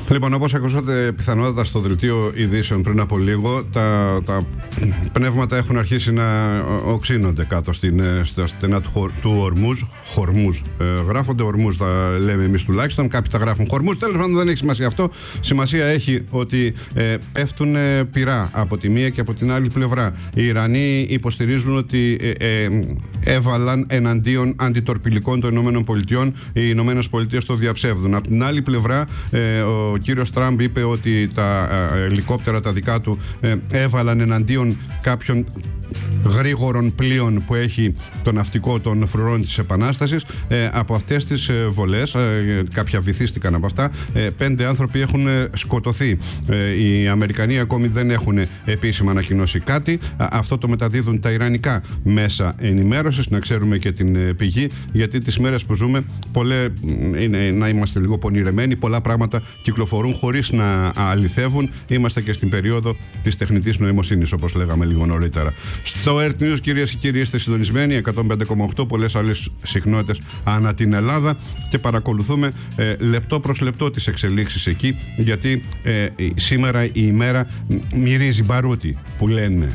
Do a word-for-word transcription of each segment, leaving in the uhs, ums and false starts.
Λοιπόν, όπως ακούσατε πιθανότατα στο δελτίο ειδήσεων πριν από λίγο, τα, τα πνεύματα έχουν αρχίσει να οξύνονται κάτω στην, στα στενά του, του Ορμούζ. Χορμούζ ε, γράφονται, Ορμούζ τα λέμε εμείς τουλάχιστον. Κάποιοι τα γράφουν Χορμούζ. Τέλος πάντων, δεν έχει σημασία αυτό. Σημασία έχει ότι ε, πέφτουν ε, πυρά από τη μία και από την άλλη πλευρά. Οι Ιρανοί υποστηρίζουν ότι ε, ε, έβαλαν εναντίον αντιτορπιλικών των ΗΠΑ. Οι ΗΠΑ το διαψεύδουν. Από την άλλη πλευρά, ε, ο Ο κύριος Τραμπ είπε ότι τα ε, ελικόπτερα τα δικά του ε, έβαλαν εναντίον κάποιων γρήγορων πλοίων που έχει το ναυτικό των φρουρών της Επανάστασης. Ε, από αυτές τις ε, βολές, ε, κάποια βυθίστηκαν από αυτά, ε, πέντε άνθρωποι έχουν ε, σκοτωθεί. Ε, οι Αμερικανοί ακόμη δεν έχουν επίσημα ανακοινώσει κάτι. Α, αυτό το μεταδίδουν τα ιρανικά μέσα ενημέρωσης, να ξέρουμε και την ε, πηγή, γιατί τις μέρες που ζούμε πολλέ, είναι, να είμαστε λίγο πονηρεμένοι, πολλά πράγματα κυκλοφορούν χωρίς να αληθεύουν. Είμαστε και στην περίοδο της τεχνητής νοημοσύνης, όπως λέγαμε λίγο νωρίτερα. Στο Earth News, κυρίες και κύριοι, είστε συντονισμένοι, εκατόν πέντε κόμμα οκτώ, πολλές άλλες συχνότητες ανά την Ελλάδα, και παρακολουθούμε ε, λεπτό προς λεπτό τις εξελίξεις εκεί, γιατί ε, σήμερα η ημέρα μυρίζει μπαρούτι, που λένε.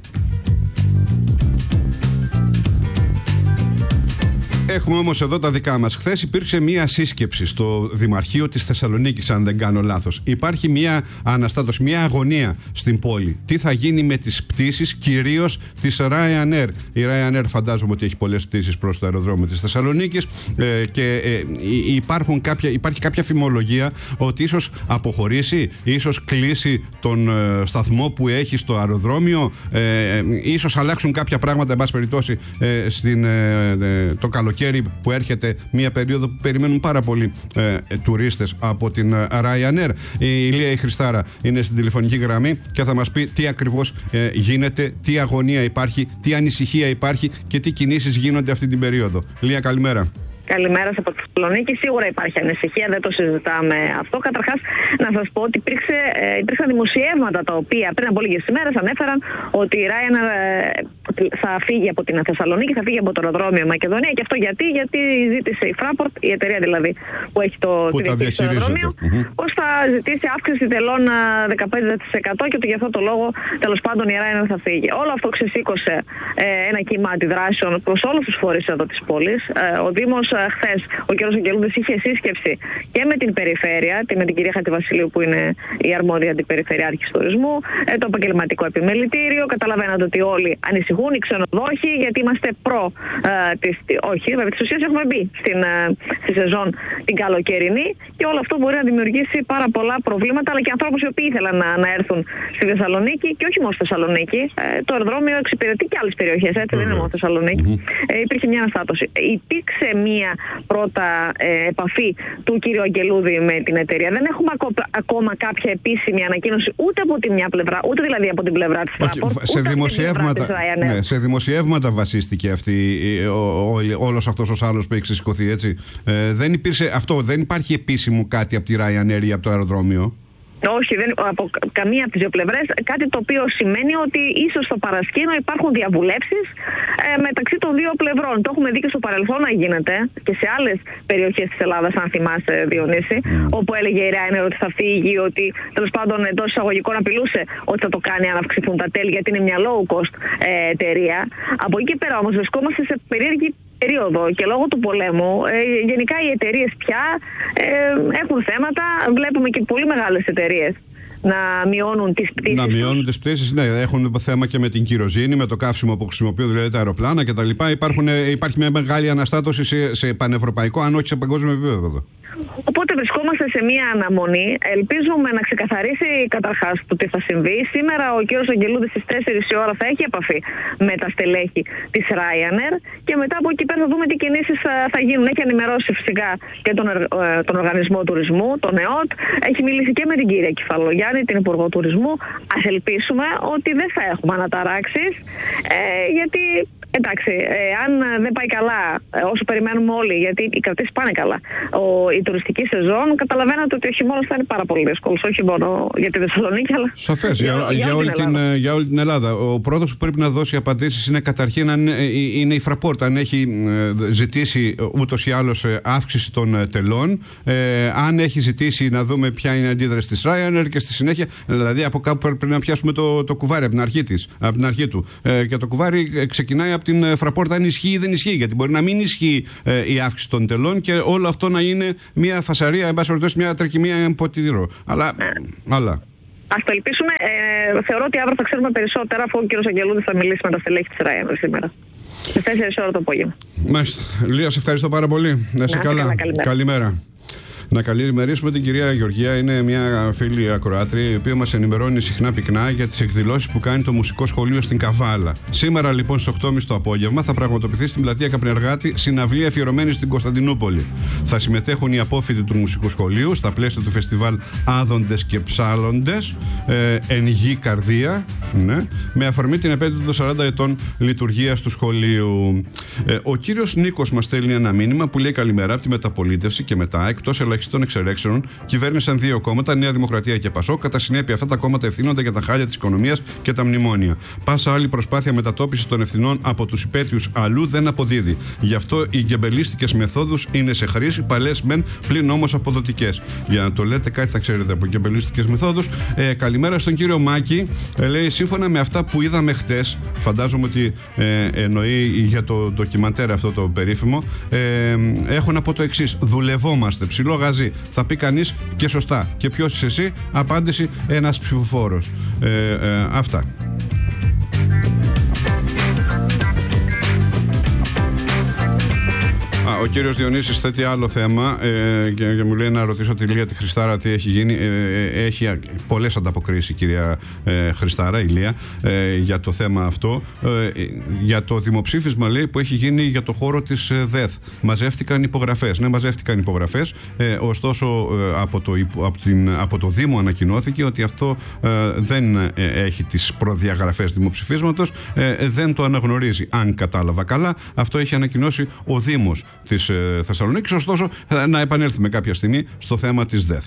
Έχουμε όμως εδώ τα δικά μας. Χθες υπήρξε μία σύσκεψη στο Δημαρχείο της Θεσσαλονίκης, αν δεν κάνω λάθος. Υπάρχει μία αναστάτωση, μία αγωνία στην πόλη. Τι θα γίνει με τις πτήσεις, κυρίως της Ryanair. Η Ryanair φαντάζομαι ότι έχει πολλές πτήσεις προς το αεροδρόμιο της Θεσσαλονίκης ε, και ε, υπάρχουν κάποια, υπάρχει κάποια φημολογία ότι ίσως αποχωρήσει, ίσως κλείσει τον ε, σταθμό που έχει στο αεροδρόμιο, ε, ε, ίσως αλλάξουν κάποια πράγματα, εν πάση περιπτώσει, ε, στην, ε, ε, το καλοκαίρι που έρχεται, μια περίοδο που περιμένουν πάρα πολλοί ε, τουρίστες από την Ryanair. Η Ηλία η Χριστάρα είναι στην τηλεφωνική γραμμή και θα μας πει τι ακριβώς ε, γίνεται, τι αγωνία υπάρχει, τι ανησυχία υπάρχει και τι κινήσεις γίνονται αυτή την περίοδο. Ηλία, καλημέρα. Καλημέρα από τη Θεσσαλονίκη. Σίγουρα υπάρχει ανησυχία, δεν το συζητάμε αυτό. Καταρχάς, να σας πω ότι υπήρξε, ε, υπήρξαν δημοσιεύματα τα οποία πριν από λίγες ημέρες ανέφεραν ότι η Ryanair ε, θα φύγει από την Θεσσαλονίκη, θα φύγει από το αεροδρόμιο Μακεδονία. Και αυτό γιατί, γιατί ζήτησε η Fraport, η εταιρεία δηλαδή που έχει το αεροδρόμιο, mm-hmm. πως θα ζητήσει αύξηση τελών δεκαπέντε τοις εκατό και ότι γι' αυτό το λόγο τέλος πάντων η Ryanair θα φύγει. Όλο αυτό ξεσήκωσε ε, ένα κύμα αντιδράσεων προς όλους τους φορείς εδώ της πόλης. Ε, ο Δήμος χθες, ο κ. Αγγελούδης είχε σύσκεψη και με την περιφέρεια, με την κυρία Χατζηβασιλείου που είναι η αρμόδια αντιπεριφερειάρχης τουρισμού, το επαγγελματικό επιμελητήριο. Καταλαβαίνετε ότι όλοι ανησυχούν, οι ξενοδόχοι, γιατί είμαστε προ ε, της, όχι, βέβαια της ουσίας έχουμε μπει στην, ε, στη σεζόν την καλοκαιρινή και όλο αυτό μπορεί να δημιουργήσει πάρα πολλά προβλήματα, αλλά και ανθρώπους οι οποίοι ήθελαν να, να έρθουν στη Θεσσαλονίκη και όχι μόνο στη Θεσσαλονίκη. Ε, το αεροδρόμιο εξυπηρετεί και άλλες περιοχές, έτσι, δεν είναι μόνο Θεσσαλονίκη. Mm-hmm. Ε, υπήρχε μια αναστάτωση. Υπήρξε μια πρώτα ε, επαφή του κύριου Αγγελούδη με την εταιρεία. Δεν έχουμε ακόμα κάποια επίσημη ανακοίνωση ούτε από τη μια πλευρά, ούτε δηλαδή από την πλευρά της Fraport, σε δημοσιεύματα, ναι, σε δημοσιεύματα βασίστηκε αυτή, ο, ο, όλος αυτός ο άλλος που έχει ξεσηκωθεί, έτσι. Ε, δεν υπήρξε αυτό, δεν υπάρχει επίσημο κάτι από τη Ryanair ή από το αεροδρόμιο. Όχι, δεν, από καμία από τις δύο πλευρές. Κάτι το οποίο σημαίνει ότι ίσως στο παρασκήνιο υπάρχουν διαβουλεύσεις ε, μεταξύ των δύο πλευρών. Το έχουμε δει και στο παρελθόν να γίνεται και σε άλλες περιοχές της Ελλάδας, αν θυμάσαι, Διονύση, mm. όπου έλεγε η Ryanair ότι θα φύγει, ότι τέλος πάντων εντός εισαγωγικών απειλούσε ότι θα το κάνει αν αυξηθούν τα τέλη, γιατί είναι μια low cost ε, εταιρεία. Από εκεί και πέρα όμως βρισκόμαστε σε περίεργη περίοδο και λόγω του πολέμου ε, γενικά οι εταιρείες πια ε, έχουν θέματα. Βλέπουμε και πολύ μεγάλες εταιρείες να μειώνουν τις πτήσεις. Να μειώνουν τις πτήσεις, ναι. Έχουν θέμα και με την κυροζήνη, με το καύσιμο που χρησιμοποιούν δηλαδή τα αεροπλάνα κτλ. Υπάρχει μια μεγάλη αναστάτωση σε, σε πανευρωπαϊκό, αν όχι σε παγκόσμιο επίπεδο. Οπότε βρισκόμαστε σε μία αναμονή. Ελπίζουμε να ξεκαθαρίσει καταρχάς το τι θα συμβεί. Σήμερα ο κ. Αγγελούδης στις τέσσερις η ώρα θα έχει επαφή με τα στελέχη της Ryanair και μετά από εκεί πέρα θα δούμε τι κινήσεις θα, θα γίνουν. Έχει ενημερώσει φυσικά και τον, ε, τον Οργανισμό Τουρισμού, τον ΕΟΤ. Έχει μιλήσει και με την κυρία Κεφαλογιάννη, την Υπουργό Τουρισμού. Ας ελπίσουμε ότι δεν θα έχουμε αναταράξεις, ε, γιατί Εντάξει, ε, αν δεν πάει καλά, ε, όσο περιμένουμε όλοι, γιατί οι κρατήσεις πάνε καλά, ο, η τουριστική σεζόν, καταλαβαίνετε ότι ο χειμώνας θα είναι πάρα πολύ δύσκολος. Όχι μόνο για τη Θεσσαλονίκη, αλλά. Σαφές, για, για, για, για, όλη την, για όλη την Ελλάδα. Ο πρώτος που πρέπει να δώσει απαντήσεις είναι καταρχήν αν είναι η Fraport, αν έχει ζητήσει ούτως ή άλλως αύξηση των τελών, ε, αν έχει ζητήσει να δούμε ποια είναι η αντίδραση της Ryanair και στη συνέχεια, δηλαδή από κάπου πρέπει να πιάσουμε το, το κουβάρι από την αρχή, της, από την αρχή του. Ε, και το κουβάρι ξεκινάει από την Fraport αν ισχύει ή δεν ισχύει, γιατί μπορεί να μην ισχύει ε, η αύξηση των τελών και όλο αυτό να είναι μια φασαρία, εν πάση περιπτώσει μια τρικυμία ποτήρω. Αλλά. Ναι. αλλά. Ας το ελπίσουμε. Ε, θεωρώ ότι αύριο θα ξέρουμε περισσότερα, αφού ο κ. Αγγελούδης θα μιλήσει με τα στελέχη της Ryanair σήμερα. Σε τέσσερις ώρα το απόγευμα. Μάλιστα. Λία, σε ευχαριστώ πάρα πολύ. Να είσαι καλά. καλά. Καλημέρα. καλημέρα. Να καλημερίσουμε την κυρία Γεωργία, είναι μια φίλη ακροάτρια η οποία μας ενημερώνει συχνά πυκνά για τις εκδηλώσεις που κάνει το Μουσικό Σχολείο στην Καβάλα. Σήμερα λοιπόν στις οκτώ και μισή το απόγευμα θα πραγματοποιηθεί στην πλατεία Καπνεργάτη συναυλία αφιερωμένη στην Κωνσταντινούπολη. Θα συμμετέχουν οι απόφοιτοι του Μουσικού Σχολείου στα πλαίσια του φεστιβάλ Άδοντες και Ψάλλοντες, ε, εν γη καρδία, ναι, με αφορμή την επέτειο των σαράντα ετών λειτουργίας του σχολείου. Ε, ο κύριος Νίκος μας στέλνει ένα μήνυμα που λέει καλημέρα από τη μεταπολίτευση και μετά, εκτός των εξαιρέξεων, κυβέρνησαν δύο κόμματα, Νέα Δημοκρατία και Πασόκ. Κατά συνέπεια, αυτά τα κόμματα ευθύνονται για τα χάλια της οικονομίας και τα μνημόνια. Πάσα άλλη προσπάθεια μετατόπισης των ευθυνών από τους υπέτειους αλλού δεν αποδίδει. Γι' αυτό οι γκεμπελίστικες μεθόδους είναι σε χρήση, παλές μεν, πλην όμως αποδοτικές. Για να το λέτε κάτι θα ξέρετε από γκεμπελίστικες μεθόδους. Ε, καλημέρα στον κύριο Μάκη. Ε, λέει, σύμφωνα με αυτά που είδαμε χτες, φαντάζομαι ότι ε, εννοεί για το ντοκιμαντέρ αυτό το περίφημο, ε, έχω να πω το εξής. Δουλευόμαστε, ψηλό γαζί. Θα πει κανείς και σωστά. Και ποιος είσαι εσύ? Απάντηση, ένας ψηφοφόρος. Ε, ε, αυτά. Α, ο κύριος Διονύσης θέτει άλλο θέμα ε, και, και μου λέει να ρωτήσω τη Λία τη Χριστάρα τι έχει γίνει. Ε, ε, έχει πολλές ανταποκρίσεις η κυρία ε, Χριστάρα, η Λία, ε, για το θέμα αυτό. Ε, για το δημοψήφισμα, λέει, που έχει γίνει για το χώρο της ε, ΔΕΘ. Μαζεύτηκαν υπογραφές. Ναι, μαζεύτηκαν υπογραφές. Ε, ωστόσο, ε, από, το, από, την, από το Δήμο ανακοινώθηκε ότι αυτό ε, δεν ε, έχει τις προδιαγραφές δημοψηφίσματος, ε, δεν το αναγνωρίζει. Αν κατάλαβα καλά, αυτό έχει ανακοινώσει ο Δήμος της ε, Θεσσαλονίκης. Ωστόσο, να επανέλθουμε κάποια στιγμή στο θέμα της ΔΕΘ.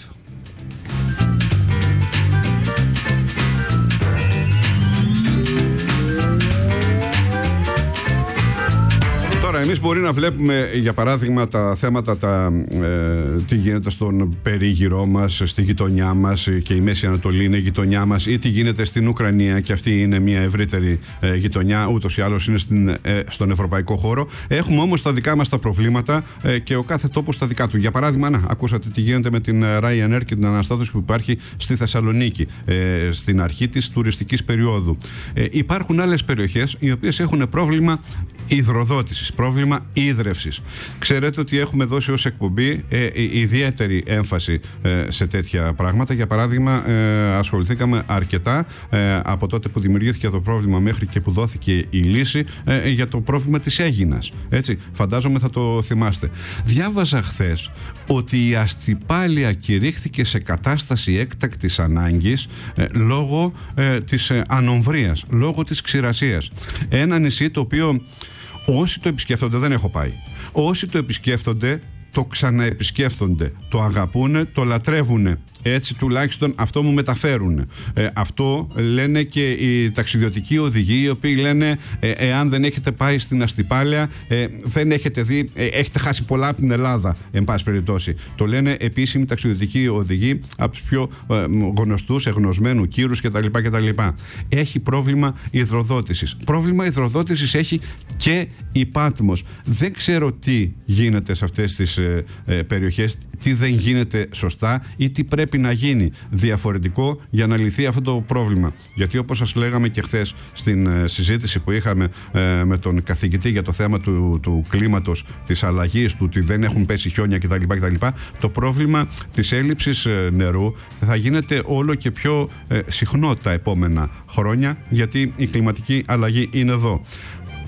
Εμείς μπορεί να βλέπουμε, για παράδειγμα, τα θέματα, τα, ε, τι γίνεται στον περίγυρό μας, στη γειτονιά μας, και η Μέση Ανατολή είναι η γειτονιά μας, ή τι γίνεται στην Ουκρανία, και αυτή είναι μια ευρύτερη ε, γειτονιά, ούτως ή άλλως είναι στην, ε, στον ευρωπαϊκό χώρο. Έχουμε όμως τα δικά μας τα προβλήματα ε, και ο κάθε τόπος τα δικά του. Για παράδειγμα, να, ακούσατε τι γίνεται με την Ryanair και την αναστάτωση που υπάρχει στη Θεσσαλονίκη, ε, στην αρχή της τουριστικής περίοδου. Ε, υπάρχουν άλλες περιοχές οι οποίες έχουν πρόβλημα υδροδότησης, πρόβλημα ίδρευσης. Ξέρετε ότι έχουμε δώσει ως εκπομπή ε, ιδιαίτερη έμφαση ε, σε τέτοια πράγματα. Για παράδειγμα, ε, ασχοληθήκαμε αρκετά ε, από τότε που δημιουργήθηκε το πρόβλημα μέχρι και που δόθηκε η λύση ε, για το πρόβλημα της Αίγινας. Έτσι, φαντάζομαι θα το θυμάστε. Διάβαζα χθες ότι η Αστυπάλεια κηρύχθηκε σε κατάσταση έκτακτης ανάγκης ε, λόγω ε, της ε, ανομβρίας, λόγω της ξηρασίας. Ένα νησί το οποίο όσοι το επισκέφτονται, δεν έχω πάει, όσοι το επισκέφτονται το ξαναεπισκέφτονται, το αγαπούνε, το λατρεύουνε. Έτσι τουλάχιστον αυτό μου μεταφέρουν. Ε, αυτό λένε και οι ταξιδιωτικοί οδηγοί, οι οποίοι λένε ε, εάν δεν έχετε πάει στην Αστυπάλεια, ε, δεν έχετε δει, ε, έχετε χάσει πολλά από την Ελλάδα, εν πάση περιπτώσει. Το λένε επίσημοι ταξιδιωτικοί οδηγοί από τους πιο ε, γνωστούς, εγνωσμένου κύρους κτλ, κτλ. Έχει πρόβλημα υδροδότησης. Πρόβλημα υδροδότησης έχει και η Πάτμος. Δεν ξέρω τι γίνεται σε αυτές τις ε, ε, περιοχές, τι δεν γίνεται σωστά ή τι πρέπει να γίνει διαφορετικό για να λυθεί αυτό το πρόβλημα. Γιατί όπως σας λέγαμε και χθες στην ε, συζήτηση που είχαμε ε, με τον καθηγητή για το θέμα του, του κλίματος, της αλλαγής, του ότι δεν έχουν πέσει χιόνια κτλ, κτλ, το πρόβλημα της έλλειψης ε, νερού θα γίνεται όλο και πιο ε, συχνό τα επόμενα χρόνια, γιατί η κλιματική αλλαγή είναι εδώ.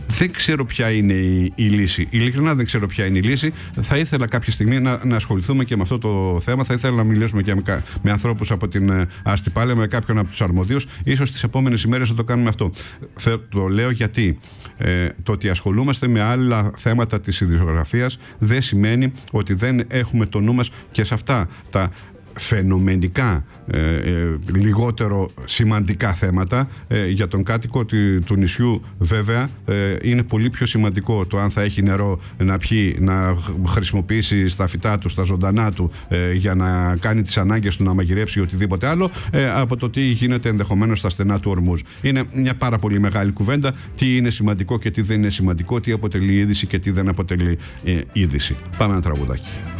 Δεν ξέρω ποια είναι η, η λύση. Ειλικρινά δεν ξέρω ποια είναι η λύση. Θα ήθελα κάποια στιγμή να, να ασχοληθούμε και με αυτό το θέμα. Θα ήθελα να μιλήσουμε και με, με ανθρώπους από την Αστυπάλαια, με κάποιον από τους αρμοδίους. Ίσως τις επόμενες ημέρες θα το κάνουμε αυτό. Το λέω γιατί ε, το ότι ασχολούμαστε με άλλα θέματα της ειδησιογραφίας δεν σημαίνει ότι δεν έχουμε το νου μας και σε αυτά τα φαινομενικά ε, ε, λιγότερο σημαντικά θέματα. Ε, για τον κάτοικο του, του νησιού βέβαια ε, είναι πολύ πιο σημαντικό το αν θα έχει νερό να πιει, να χρησιμοποιήσει στα φυτά του, στα ζωντανά του, ε, για να κάνει τις ανάγκες του, να μαγειρέψει ή οτιδήποτε άλλο, ε, από το τι γίνεται ενδεχομένως στα στενά του Ορμούζ. Είναι μια πάρα πολύ μεγάλη κουβέντα τι είναι σημαντικό και τι δεν είναι σημαντικό, τι αποτελεί είδηση και τι δεν αποτελεί ε, είδηση. Πάμε ένα τραγουδάκι.